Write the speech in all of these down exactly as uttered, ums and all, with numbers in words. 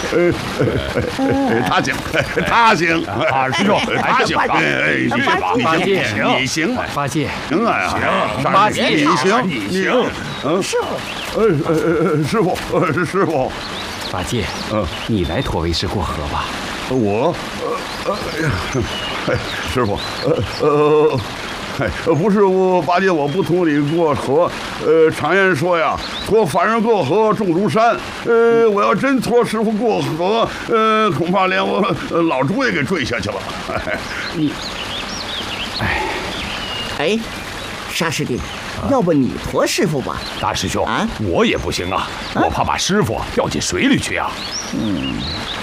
呃，他行，他行啊，师傅， 他行，哎，你行， 八戒行，你行， 八戒行啊， 行，八戒你行， 你行， 嗯， 师傅， 呃呃呃，师傅，呃师傅， 八戒， 嗯， 你来驮为师过河吧。 我，呃呃，哎，师傅，呃呃。哎，不是我八戒，我不同你过河。呃，常言说呀，托凡人过河重如山。呃，我要真托师傅过河，呃，恐怕连我老猪也给坠下去了。哎、 你，哎， 哎，沙师弟，要不你驮师傅吧？ 大师兄， 啊， 我也不行啊，我怕把师傅掉进水里去啊。 嗯，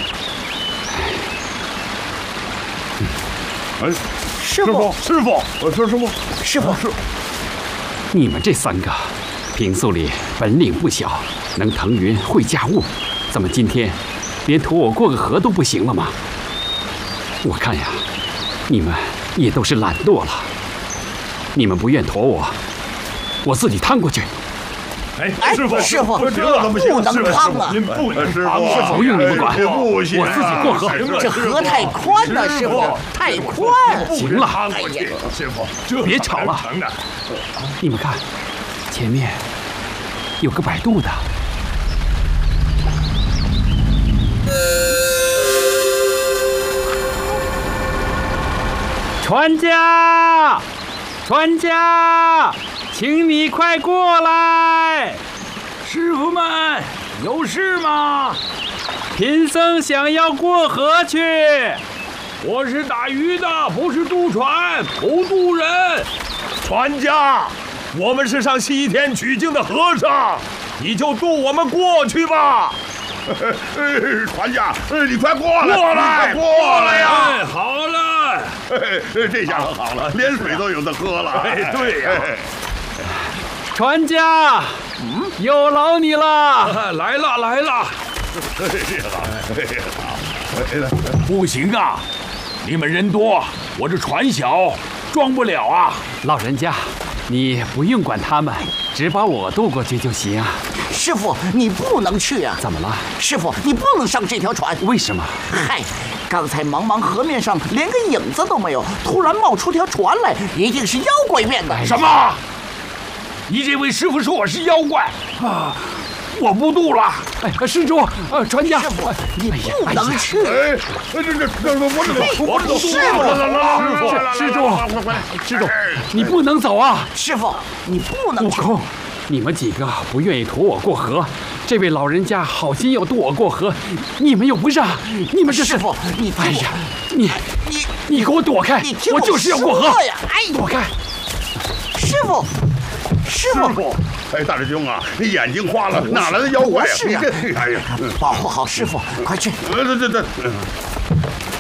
哎。 师傅， 师傅， 我说师傅， 师傅， 师， 你们这三个平素里本领不小，能腾云会驾雾，怎么今天连驮我过个河都不行了吗？我看呀，你们也都是懒惰了。你们不愿驮我，我自己趟过去。 哎，师傅， 师傅， 这怎么行？ 不能趟啊！ 您不能趟， 师傅不用你们管， 不行， 我自己过河。 这河太宽了，师傅，太宽。 行了， 趟过去，师傅，这别吵了。你们看，前面有个摆渡的。船家，船家，请你快过来！ 师傅们，有事吗？ 贫僧想要过河去。 我是打鱼的，不是渡船，不渡人。 船家，我们是上西天取经的和尚，你就渡我们过去吧。 呃，船家，你快过来， 过来， 过来呀！ 哎，好了， 这下可好了，连水都有的喝了。 哎，对呀。 船家，嗯，有劳你了。 来了来了。 哎呀，好， 不行啊，你们人多，我这船小，装不了啊。 老人家，你不用管他们，只把我渡过去就行啊。 师傅，你不能去啊！ 怎么了？ 师傅，你不能上这条船。 为什么？ 嗨，刚才茫茫河面上连个影子都没有，突然冒出条船来，一定是妖怪变的。 什么？你这位师傅说我是妖怪啊！我不渡了。 哎，施主，呃，船家， 师傅，你不能去。 哎，这这这，我怎么我怎么师傅， 施主，施主，你不能走啊！ 师傅，你不能去。 悟空，你们几个不愿意驮我过河，这位老人家好心要渡我过河，你们又不让，你们这是…… 师傅，你哎呀，你你你给我躲开！ 你听我就是要过河呀！哎， 躲开！ 师傅，师傅， 哎，大师兄啊，你眼睛花了，哪来的妖怪呀？ 是啊， 哎呀， 保护好师傅，快去！ 对对对对。